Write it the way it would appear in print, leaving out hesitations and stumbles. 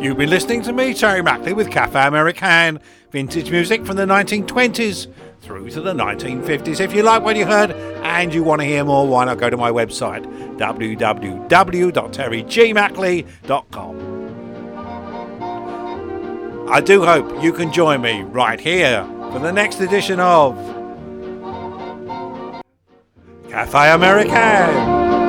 You've been listening to me, Terry Mackley, with Cafe American, vintage music from the 1920s through to the 1950s. If you like what you heard and you want to hear more, why not go to my website, www.terrygmackley.com. I do hope you can join me right here for the next edition of Cafe American.